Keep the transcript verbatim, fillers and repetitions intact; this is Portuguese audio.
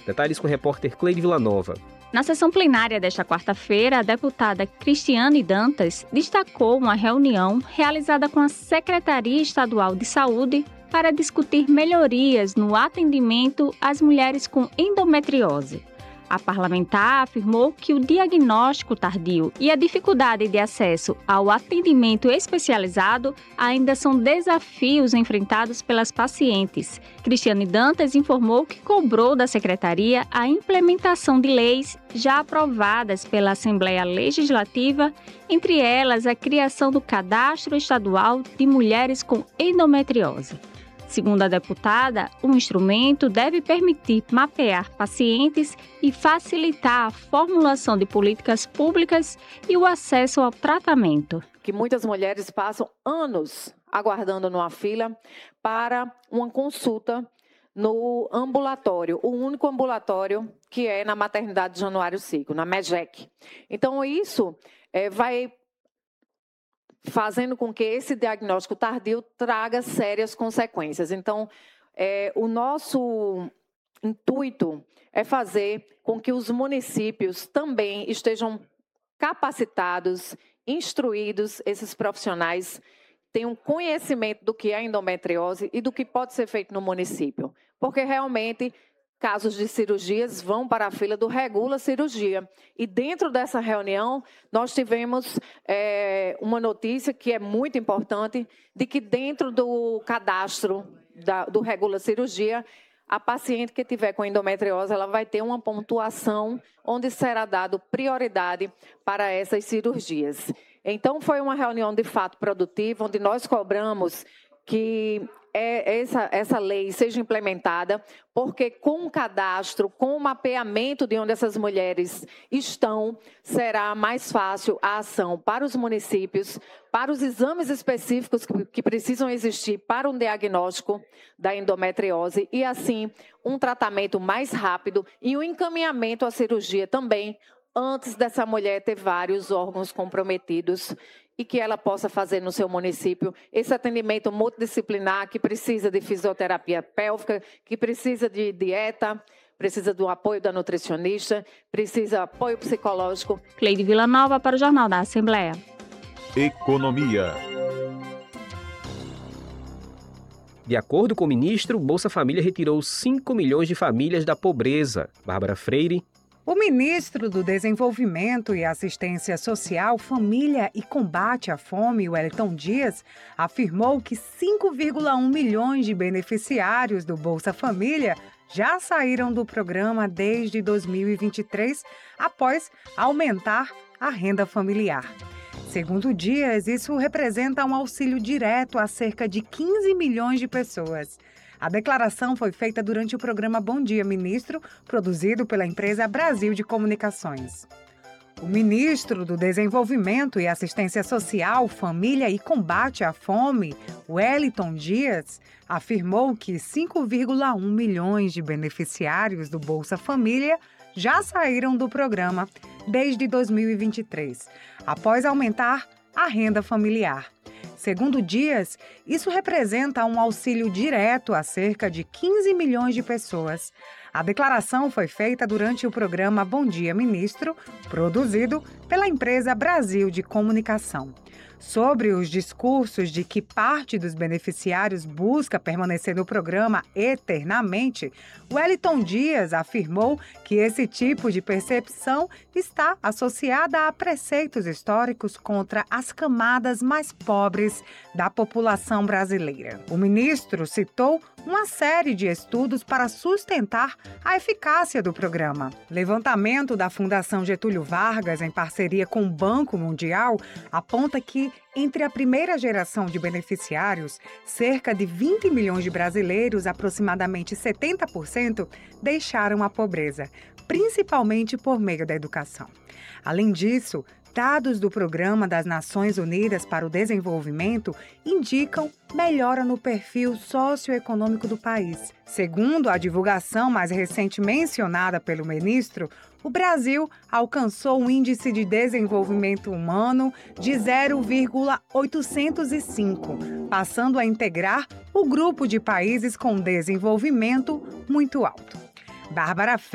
Detalhes com o repórter Cleide Villanova. Na sessão plenária desta quarta-feira, a deputada Cristiane Dantas destacou uma reunião realizada com a Secretaria Estadual de Saúde para discutir melhorias no atendimento às mulheres com endometriose. A parlamentar afirmou que o diagnóstico tardio e a dificuldade de acesso ao atendimento especializado ainda são desafios enfrentados pelas pacientes. Cristiane Dantas informou que cobrou da Secretaria a implementação de leis já aprovadas pela Assembleia Legislativa, entre elas a criação do Cadastro Estadual de Mulheres com Endometriose. Segundo a deputada, o instrumento deve permitir mapear pacientes e facilitar a formulação de políticas públicas e o acesso ao tratamento. Que muitas mulheres passam anos aguardando numa fila para uma consulta no ambulatório, o único ambulatório que é na maternidade Januário Seco, na MEGEC. Então, isso é, vai fazendo com que esse diagnóstico tardio traga sérias consequências. Então, é, o nosso intuito é fazer com que os municípios também estejam capacitados, instruídos, esses profissionais tenham conhecimento do que é a endometriose e do que pode ser feito no município. Porque, realmente, casos de cirurgias vão para a fila do Regula Cirurgia. E dentro dessa reunião, nós tivemos é, uma notícia que é muito importante, de que dentro do cadastro da, do Regula Cirurgia, a paciente que tiver com endometriose, ela vai ter uma pontuação onde será dado prioridade para essas cirurgias. Então, foi uma reunião de fato produtiva, onde nós cobramos que É, essa, essa lei seja implementada, porque com o cadastro, com o mapeamento de onde essas mulheres estão, será mais fácil a ação para os municípios, para os exames específicos que, que precisam existir para um diagnóstico da endometriose e, assim, um tratamento mais rápido e um encaminhamento à cirurgia também, antes dessa mulher ter vários órgãos comprometidos e que ela possa fazer no seu município esse atendimento multidisciplinar que precisa de fisioterapia pélvica, que precisa de dieta, precisa do apoio da nutricionista, precisa de apoio psicológico. Cleide Villanova para o Jornal da Assembleia. Economia. De acordo com o ministro, Bolsa Família retirou cinco milhões de famílias da pobreza. Bárbara Freire. O ministro do Desenvolvimento e Assistência Social, Família e Combate à Fome, Wellington Dias, afirmou que cinco vírgula um milhões de beneficiários do Bolsa Família já saíram do programa desde dois mil e vinte e três, após aumentar a renda familiar. Segundo Dias, isso representa um auxílio direto a cerca de quinze milhões de pessoas. A declaração foi feita durante o programa Bom Dia, Ministro, produzido pela empresa Brasil de Comunicações. O ministro do Desenvolvimento e Assistência Social, Família e Combate à Fome, Wellington Dias, afirmou que cinco vírgula um milhões de beneficiários do Bolsa Família já saíram do programa desde dois mil e vinte e três, após aumentar a renda familiar. Segundo Dias, isso representa um auxílio direto a cerca de quinze milhões de pessoas. A declaração foi feita durante o programa Bom Dia, Ministro, produzido pela empresa Brasil de Comunicação. Sobre os discursos de que parte dos beneficiários busca permanecer no programa eternamente, Wellington Dias afirmou que esse tipo de percepção está associada a preceitos históricos contra as camadas mais pobres da população brasileira. O ministro citou uma série de estudos para sustentar a eficácia do programa. Levantamento da Fundação Getúlio Vargas, em parceria com o Banco Mundial, aponta que, entre a primeira geração de beneficiários, cerca de vinte milhões de brasileiros, aproximadamente setenta por cento, deixaram a pobreza, principalmente por meio da educação. Além disso, dados do Programa das Nações Unidas para o Desenvolvimento indicam melhora no perfil socioeconômico do país. Segundo a divulgação mais recente mencionada pelo ministro, o Brasil alcançou um índice de desenvolvimento humano de zero vírgula oitocentos e cinco, passando a integrar o grupo de países com desenvolvimento muito alto. Bárbara